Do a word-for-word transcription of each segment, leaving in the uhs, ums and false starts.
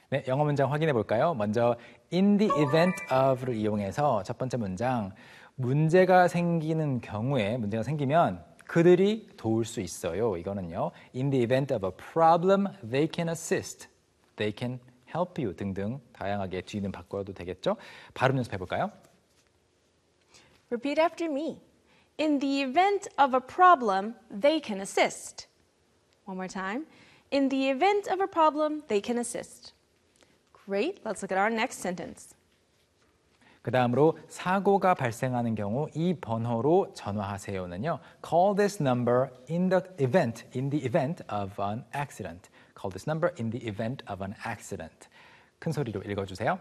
네, 영어 문장 확인해 볼까요? 먼저 in the event of를 이용해서 첫 번째 문장, 문제가 생기는 경우에, 문제가 생기면 그들이 도울 수 있어요. 이거는요, in the event of a problem, they can assist, they can help you 등등 다양하게 뒤는 바꿔도 되겠죠? 발음 연습해 볼까요? Repeat after me. In the event of a problem, they can assist. One more time. In the event of a problem, they can assist. Great. Let's look at our next sentence. 그 다음으로 사고가 발생하는 경우 이 번호로 전화하세요는요. Call this number in the event, in the event of an accident. Call this number in the event of an accident. 큰 소리로 읽어주세요.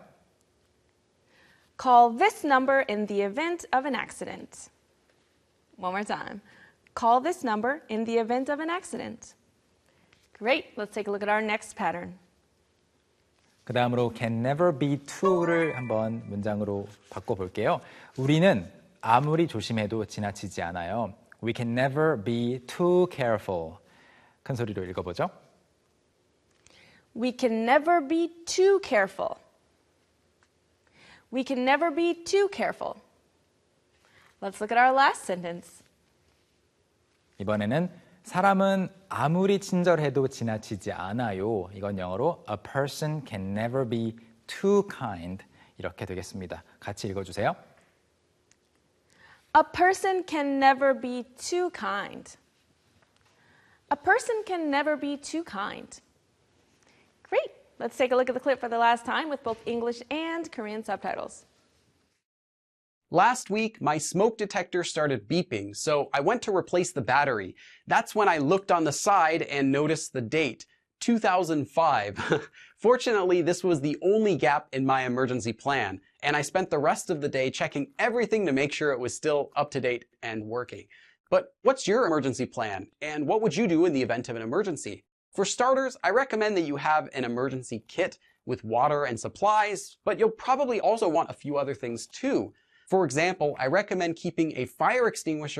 Call this number in the event of an accident. One more time. Call this number in the event of an accident. Great. Let's take a look at our next pattern. 그 다음으로 can never be too를 한번 문장으로 바꿔볼게요. 우리는 아무리 조심해도 지나치지 않아요. We can never be too careful. 큰 소리로 읽어보죠. We can never be too careful. We can never be too careful. Let's look at our last sentence. 이번에는 사람은 아무리 친절해도 지나치지 않아요. 이건 영어로 A person can never be too kind. 이렇게 되겠습니다. 같이 읽어주세요. A person can never be too kind. A person can never be too kind. Great. Let's take a look at the clip for the last time with both English and Korean subtitles. Last week, my smoke detector started beeping, so I went to replace the battery. That's when I looked on the side and noticed the date, two thousand five. Fortunately, this was the only gap in my emergency plan, and I spent the rest of the day checking everything to make sure it was still up to date and working. But what's your emergency plan, and what would you do in the event of an emergency? For starters, I recommend that you have an emergency kit with water and supplies, but you'll probably also want a few other things too. For example, I recommend keeping a fire extinguisher